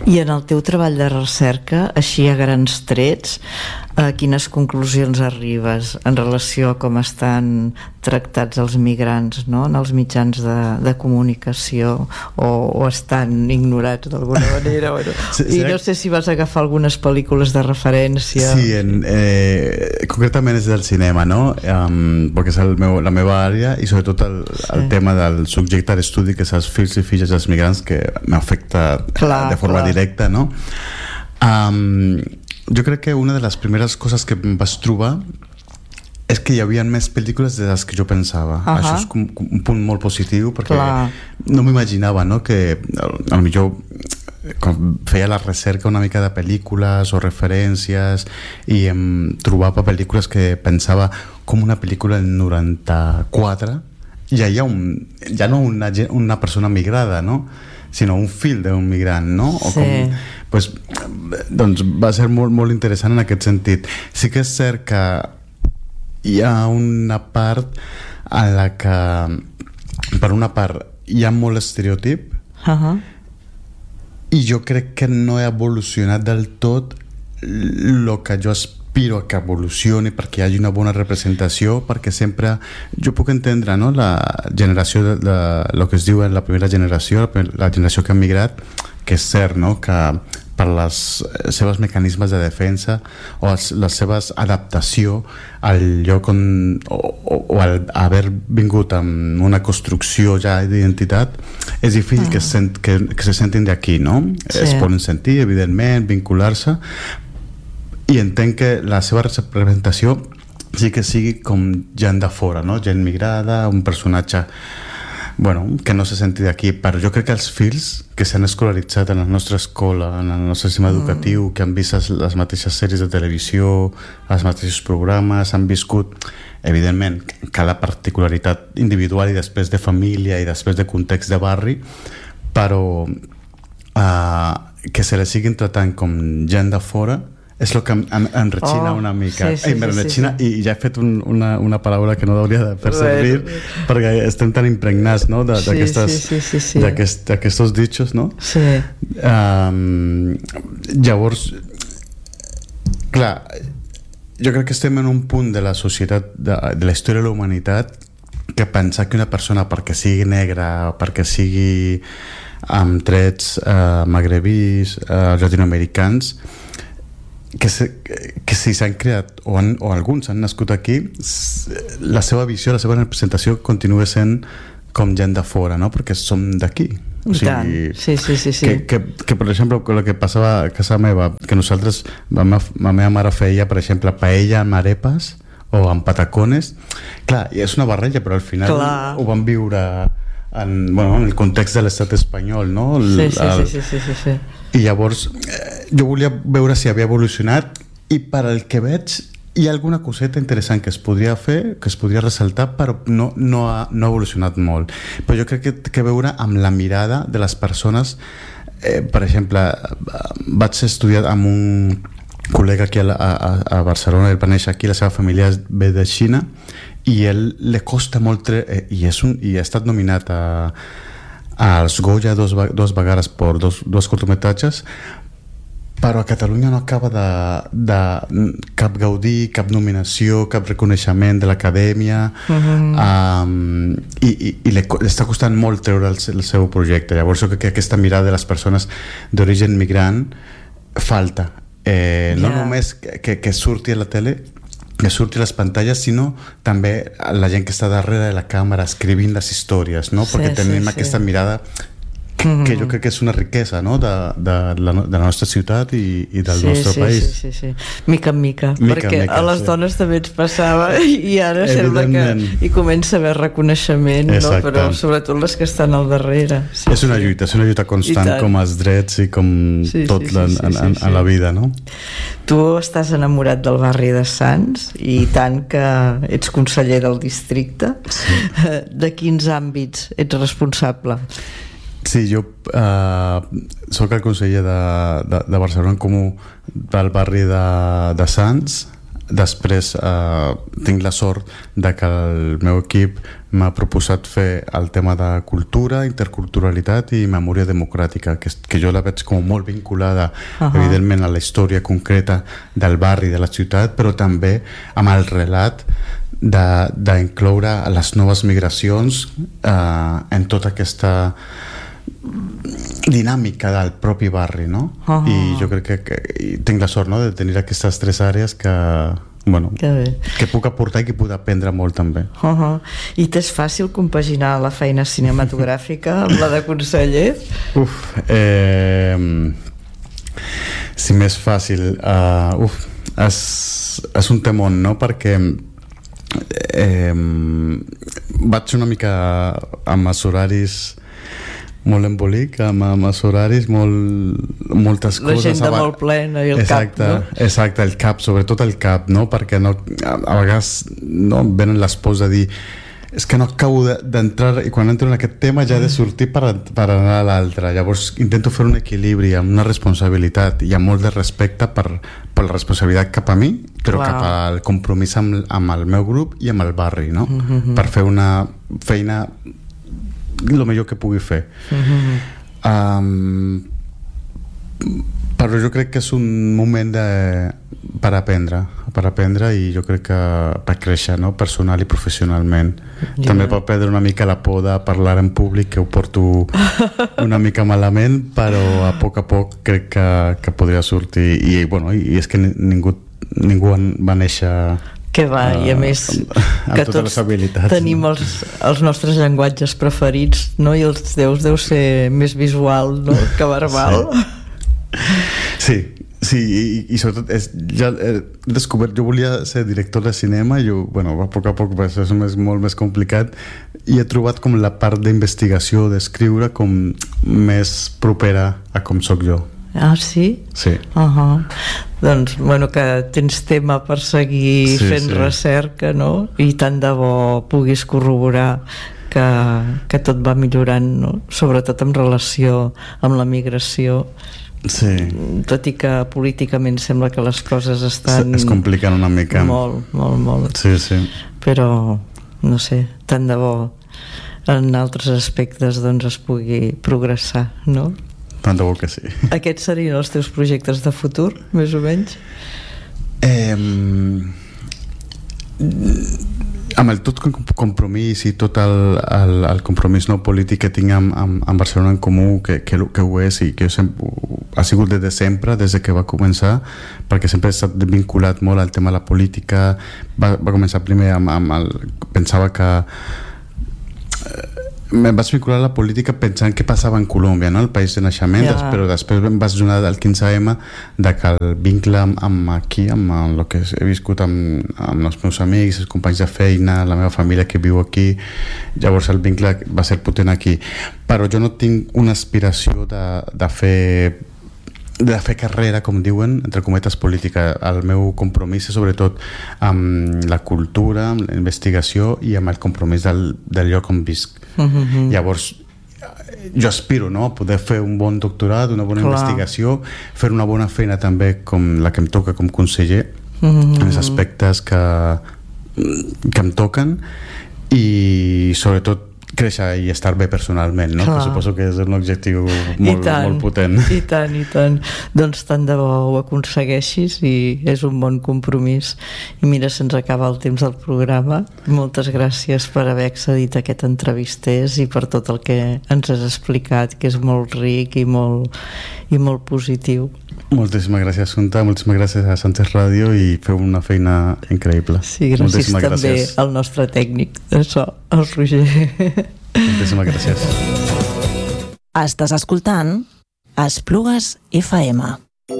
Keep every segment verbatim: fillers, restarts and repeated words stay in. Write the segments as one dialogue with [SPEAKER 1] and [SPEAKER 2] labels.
[SPEAKER 1] I en el teu treball de recerca, així a grans trets, a quines conclusions arribes en relació a com estan tractats els migrants, no?, en els mitjans de, de comunicació, o, o estan ignorats d'alguna manera? Bueno, sí, i no sé si vas agafar algunes pel·lícules de referència.
[SPEAKER 2] Sí, en, eh, concretament és del cinema, no? Um, perquè és el meu, la meva àrea, i sobretot el, sí. el tema del subjecte d'estudi, que és els fills i filles dels migrants, que m'afecta clar, de forma clar. directa, no? Um, jo crec que una de les primeres coses que em vaig trobar és que hi havia més pel·lícules de les que jo pensava. Uh-huh. Això és un, un punt molt positiu, perquè clar. no m'imaginava, no?, que potser quan feia la recerca una mica de pel·lícules o referències i em trobava pel·lícules que pensava com una pel·lícula del noranta-quatre, ja hi ha un, ja no una, una persona migrada, no?, sinó un fill d'un migrant, no? O
[SPEAKER 1] sí.
[SPEAKER 2] com, pues, doncs va ser molt, molt interessant en aquest sentit. Sí que és cert que hi ha una part en la que, per una part, hi ha molt estereotip, uh-huh. i jo crec que no he evolucionat del tot el que jo aspiro a que evolucioni, perquè hi hagi una bona representació, perquè sempre jo puc entendre, no?, la generació de, de lo que es diu la primera generació, la generació que ha migrat, que és cert, no?, que per les seves mecanismes de defensa o els, les seves adaptació al lloc on, o, o, o al haver vingut amb una construcció ja d'identitat, és difícil mm. que, sent, que, que se sentin d'aquí, no? Sí. Es poden sentir, evidentment, vincular-se, i entenc que la seva representació sí que sigui com gent de fora, no? Gent migrada, un personatge, bueno, que no se senti d'aquí, però jo crec que els fills que s'han escolaritzat en la nostra escola, en el nostre sistema educatiu, que han vist les mateixes sèries de televisió, els mateixos programes, han viscut, evidentment, cada particularitat individual i després de família i després de context de barri, però uh, que se les siguin tratant com gent de fora és el que em enretxina oh, una mica. Sí, sí, Ei, sí, sí, sí. I ja he fet un, una, una paraula que no hauria de fer servir, bueno, perquè estem tan impregnats, no?, d'aquestos sí, sí, sí, sí, sí. d'aquests ditxos, no?
[SPEAKER 1] Sí.
[SPEAKER 2] Um, llavors, clar, jo crec que estem en un punt de la societat, de, de la història de la humanitat, que pensar que una persona, perquè sigui negra o perquè sigui amb trets uh, magrebís, uh, llatinoamericans, que, se, que si s'han creat o, han, o alguns han nascut aquí, la seva visió, la seva representació continua sent com gent de fora, no?, perquè som d'aquí. O sigui,
[SPEAKER 1] sí, sí, sí, sí.
[SPEAKER 2] Que, que, que per exemple el que passava a casa meva, que nosaltres, la meva, la meva mare feia per exemple paella amb arepas o amb patacones, clar, és una barreja, però al final clar. ho vam viure en, bueno, en el context de l'estat espanyol, no? El,
[SPEAKER 1] sí, sí, el, sí, sí, sí, sí, sí.
[SPEAKER 2] I llavors eh, jo volia veure si havia evolucionat, i per al que veig hi ha alguna coseta interessant que es podria fer, que es podria ressaltar, però no, no, ha, no ha evolucionat molt. Però jo crec que té que veure amb la mirada de les persones. Eh, per exemple, vaig estudiar amb un col·lega aquí a, a, a Barcelona, ell va néixer aquí, la seva família ve de Xina, i ell li costa molt tre- eh, i, és un, i ha estat nominat a als Goya dos, dos vegades per dos, dos curtmetratges, però a Catalunya no acaba de, de cap gaudí, cap nominació, cap reconeixement de l'acadèmia, uh-huh. um, i, i, i li està costant molt treure el, el seu projecte. Llavors jo crec que aquesta mirada de les persones d'origen migrant falta, eh, no yeah. només que, que, que surti a la tele, que surti a les pantalles, sinó també la gent que està darrere de la càmera escrivint les històries, no? Perquè sí, tenim sí, aquesta sí. mirada que, mm-hmm. que jo crec que és una riquesa, no?, de, de, la, de la nostra ciutat i, i del sí, nostre
[SPEAKER 1] sí,
[SPEAKER 2] país.
[SPEAKER 1] Sí, sí, sí. Mica en mica,
[SPEAKER 2] mica
[SPEAKER 1] perquè
[SPEAKER 2] mica,
[SPEAKER 1] a les
[SPEAKER 2] sí.
[SPEAKER 1] dones també ens passava i ara sembla que hi comença a haver reconeixement, no? Però sobretot les que estan al darrere. Sí,
[SPEAKER 2] és una lluita, és una lluita constant com els drets i com sí, tot sí, sí, en, sí, sí, en, en, sí. en la vida, no?
[SPEAKER 1] Tu estàs enamorat del barri de Sants i tant que ets conseller del districte. Sí. De quins àmbits ets responsable?
[SPEAKER 2] Sí, jo eh, soc el conseller de, de, de Barcelona Comú del barri de, de Sants, després eh, tinc la sort de que el meu equip m'ha proposat fer el tema de cultura, interculturalitat i memòria democràtica, que, que jo la veig com molt vinculada, uh-huh. evidentment, a la història concreta del barri, de la ciutat, però també amb el relat d'incloure les noves migracions eh, en tota aquesta dinàmica del propi barri, no? Uh-huh. I jo crec que, que tinc la sort, no?, de tenir aquestes tres àrees que, bueno, que, que puc aportar i que puc aprendre molt també.
[SPEAKER 1] Uh-huh. I t'és fàcil compaginar la feina cinematogràfica amb la de conseller?
[SPEAKER 2] Uf, eh, si m'és fàcil, uh, uf, és, és un temón, no?, perquè eh, vaig una mica amb els horaris molt embolic, amb, amb els horaris, molt, moltes coses.
[SPEAKER 1] L'agenda molt plena i el
[SPEAKER 2] exacte,
[SPEAKER 1] cap, no?
[SPEAKER 2] Exacte, el cap, sobretot el cap, no? Perquè no, a, a vegades no, venen les pors de dir és que no acabo d'entrar, i quan entro en aquest tema ja he de sortir per, per anar a l'altre. Llavors intento fer un equilibri amb una responsabilitat i amb molt de respecte per, per la responsabilitat cap a mi, però wow. cap al compromís amb, amb el meu grup i amb el barri, no? Mm-hmm. Per fer una feina el millor que pugui fer. Mm-hmm. um, però jo crec que és un moment de, per aprendre per aprendre i jo crec que per créixer, no?, personal i professionalment. Yeah. També per perdre una mica la por de parlar en públic, que ho porto una mica malament, però a poc a poc crec que, que podria sortir i, bueno, i és que ningú, ningú va néixer
[SPEAKER 1] que va, uh, i a més que tots tenim els, els nostres llenguatges preferits, no? I els teus deu ser més visual, no?, que verbal.
[SPEAKER 2] Sí, sí, i, i sobretot és, ja he descobert, jo volia ser director de cinema i jo, bueno, a poc a poc és més, molt més complicat i he trobat com la part d'investigació, d'escriure com més propera a com sóc jo.
[SPEAKER 1] Ah, sí?
[SPEAKER 2] Sí.
[SPEAKER 1] Uh-huh. Doncs, bueno, que tens tema per seguir sí, fent sí. recerca, no? I tant de bo puguis corroborar que, que tot va millorant, no? Sobretot en relació amb la migració.
[SPEAKER 2] Sí.
[SPEAKER 1] Tot i que políticament sembla que les coses estan...
[SPEAKER 2] Es compliquen una mica.
[SPEAKER 1] Molt, molt, molt.
[SPEAKER 2] Sí, sí.
[SPEAKER 1] Però, no sé, tant de bo en altres aspectes doncs es pugui progressar, no?
[SPEAKER 2] Tant de bo que sí.
[SPEAKER 1] Aquests serien els teus projectes de futur, més o menys?
[SPEAKER 2] Eh, amb el tot compromís i tot el, el, el compromís no polític que tinc amb, amb, amb Barcelona en Comú, que, que, que ho és i que sempre, ha sigut des de sempre, des de que va començar, perquè sempre he estat vinculat molt al tema de la política. Va, va començar primer amb, amb el... Pensava que... Eh, em vaig vincular a la política pensant què passava en Colòmbia, no?, el país de naixement, yeah. però després em vaig donar del quinze ema de que el vincle amb, amb aquí, amb el que he viscut amb, amb els meus amics, els companys de feina, la meva família que viu aquí, llavors el vincle va ser potent aquí. Però jo no tinc una aspiració de, de fer de fer carrera, com diuen, entre cometes política. El meu compromís és sobretot amb la cultura, amb la investigació i amb el compromís del, del lloc on visc. Mm-hmm. Llavors jo aspiro, no?, a poder fer un bon doctorat, una bona Clar. investigació, fer una bona feina també com la que em toca com conseller, mm-hmm. en els aspectes que, que em toquen i sobretot créixer i estar bé personalment, no? Que suposo que és un objectiu molt, tant, molt potent.
[SPEAKER 1] I tant, i tant. Doncs tant de bo ho aconsegueixis i és un bon compromís. I mira, se'ns acaba el temps del programa. Moltes gràcies per haver accedit a aquest entrevisters i per tot el que ens has explicat, que és molt ric i molt, i molt positiu.
[SPEAKER 2] Moltíssimes gràcies, Assumpta, moltíssimes gràcies a Sánchez Ràdio i feu una feina increïble.
[SPEAKER 1] Sí, gràcies també gràcies. al nostre tècnic de so, el Roger.
[SPEAKER 2] Moltíssimes gràcies.
[SPEAKER 3] Estàs escoltant Esplugues F M.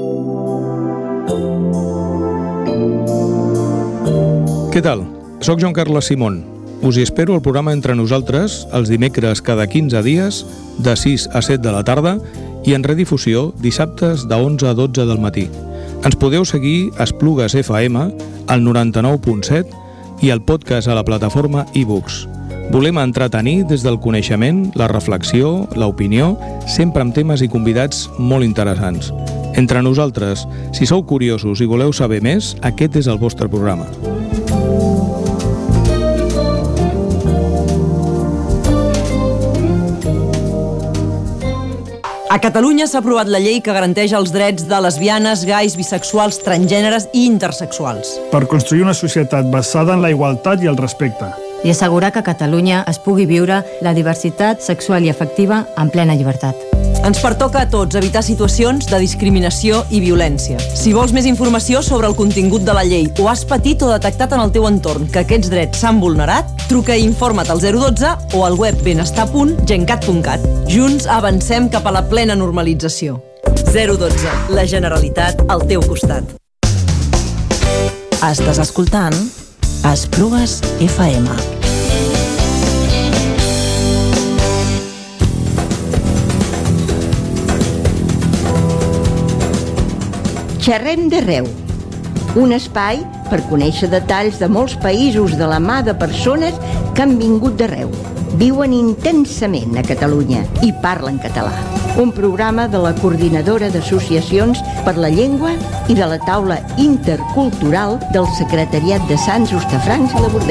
[SPEAKER 4] Què tal? Soc Joan Carles Simón. Us hi espero al programa Entre Nosaltres els dimecres cada quinze dies de sis a set de la tarda i en redifusió dissabtes de onze a dotze del matí. Ens podeu seguir a Esplugues F M al noranta-nou punt set i el podcast a la plataforma iBooks. Volem entretenir des del coneixement, la reflexió, l'opinió, sempre amb temes i convidats molt interessants. Entre nosaltres, si sou curiosos i voleu saber més, aquest és el vostre programa.
[SPEAKER 5] A Catalunya s'ha aprovat la llei que garanteix els drets de lesbianes, gais, bisexuals, transgèneres i intersexuals.
[SPEAKER 6] Per construir una societat basada en la igualtat i el respecte.
[SPEAKER 7] I assegurar que a Catalunya es pugui viure la diversitat sexual i afectiva en plena llibertat.
[SPEAKER 5] Ens pertoca a tots evitar situacions de discriminació i violència. Si vols més informació sobre el contingut de la llei o has patit o detectat en el teu entorn que aquests drets s'han vulnerat, truca i informa't al zero dotze o al web benestar punt gencat punt cat. Junts avancem cap a la plena normalització. zero dotze. La Generalitat al teu costat.
[SPEAKER 3] Estàs escoltant Esplugues F M.
[SPEAKER 8] Xerrem d'arreu, un espai per conèixer detalls de molts països de la mà de persones que han vingut d'arreu, viuen intensament a Catalunya i parlen català. Un programa de la Coordinadora d'Associacions per la Llengua i de la Taula Intercultural del Secretariat de Sants, Hostafrancs i la Bordeta.